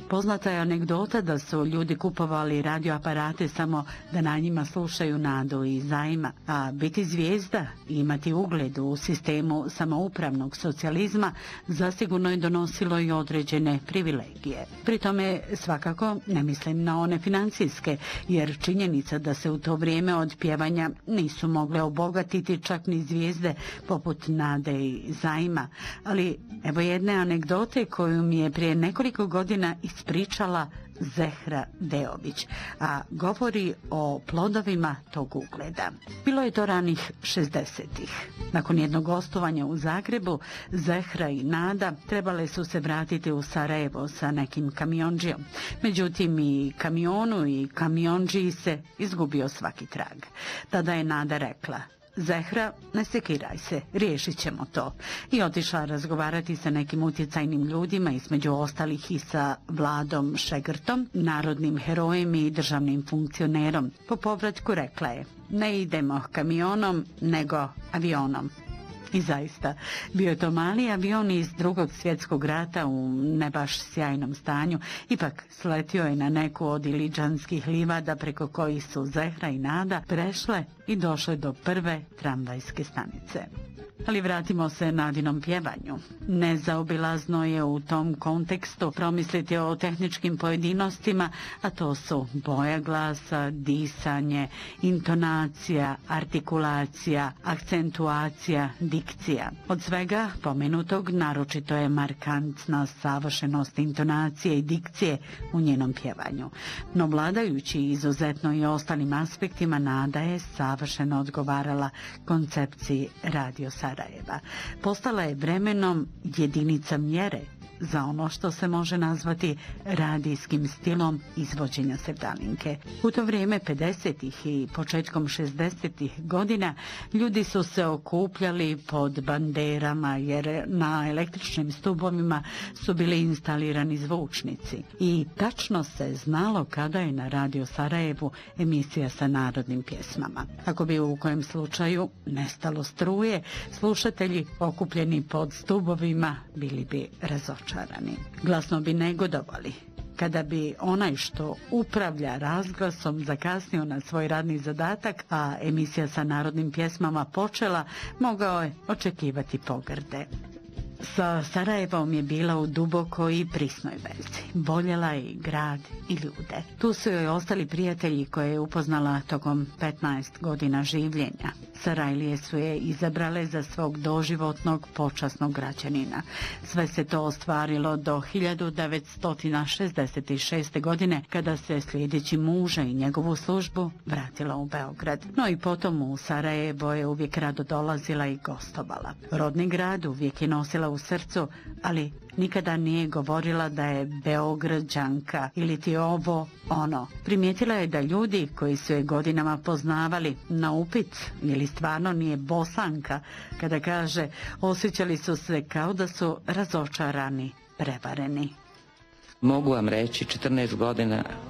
Poznata je anegdota da su ljudi kupovali radioaparate samo da na njima slušaju Nadu i Zajma, a biti zvijezda i imati ugled u sistemu samoupravnog socijalizma zasigurno je donosilo i određene privilegije. Pri tome svakako ne mislim na one financijske, jer činjenica da se u to vrijeme od pjevanja nisu mogle obogatiti čak ni zvijezde poput Nade i Zajma. Ali evo jedne anegdote koju mi je prije nekoliko godina ispričala Zehra Deović, a govori o plodovima tog ugleda. Bilo je to ranih 60-ih. Nakon jednog gostovanja u Zagrebu, Zehra i Nada trebale su se vratiti u Sarajevo sa nekim kamiondžijom. Međutim, i kamionu i kamiondžiji se izgubio svaki trag. Tada je Nada rekla: Zehra, ne sekiraj se, riješit ćemo to. I otišla razgovarati sa nekim utjecajnim ljudima, između ostalih i sa Vladom Šegrtom, narodnim herojem i državnim funkcionerom. Po povratku rekla je: ne idemo kamionom, nego avionom. I zaista, bio je to mali avion iz Drugog svjetskog rata u ne baš sjajnom stanju. Ipak sletio je na neku od iliđanskih livada preko kojih su Zehra i Nada prešle i došle do prve tramvajske stanice. Ali vratimo se Nadinom pjevanju. Nezaobilazno je u tom kontekstu promisliti o tehničkim pojedinostima, a to su boja glasa, disanje, intonacija, artikulacija, akcentuacija, dikcija. Od svega pomenutog naročito je markantna savršenost intonacije i dikcije u njenom pjevanju. No vladajući izuzetno i ostalim aspektima, Nada je savršeno odgovarala koncepciji Radio Sarajeva. Postala je vremenom jedinica mjere za ono što se može nazvati radijskim stilom izvođenja sevdalinke. U to vrijeme 50-ih i početkom 60-ih godina ljudi su se okupljali pod banderama, jer na električnim stubovima su bili instalirani zvučnici. I tačno se znalo kada je na Radio Sarajevu emisija sa narodnim pjesmama. Ako bi u kojem slučaju nestalo struje, slušatelji okupljeni pod stubovima bili bi razočarani. Glasno bi negodovali. Kada bi onaj što upravlja razglasom zakasnio na svoj radni zadatak, a emisija sa narodnim pjesmama počela, mogao je očekivati pogrde. Sa Sarajevom je bila u dubokoj i prisnoj vezi. Voljela je i grad i ljude. Tu su joj ostali prijatelji koje je upoznala tokom 15 godina življenja. Sarajlije su je izabrale za svog doživotnog počasnog građanina. Sve se to ostvarilo do 1966. godine, kada se slijedeći muža i njegovu službu vratila u Beograd. No i potom u Sarajevo je uvijek rado dolazila i gostovala. Rodni grad uvijek je nosila u srcu, ali nikada nije govorila da je Beograđanka ili ti ovo, ono. Primijetila je da ljudi koji su je godinama poznavali na upit ili stvarno nije Bosanka, kada kaže, osjećali su se kao da su razočarani, prevareni. Mogu vam reći, 14 godina